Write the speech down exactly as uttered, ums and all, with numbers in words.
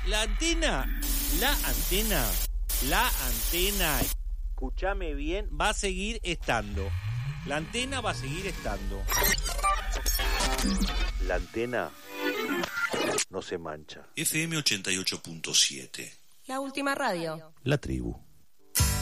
la antena, la antena, la antena, escúchame bien, va a seguir estando. La antena va a seguir estando. La antena no se mancha. F M ochenta y ocho punto siete. La última radio. La tribu.